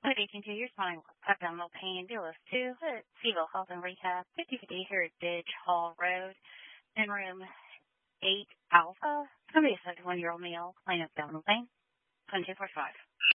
Good evening to you. Spine abdominal pain, BLS 2, Seville Health and Rehab, 5050 Heritage Hall Road, in room 8 Alpha. Somebody said 1-year-old male, plain abdominal pain, 2245.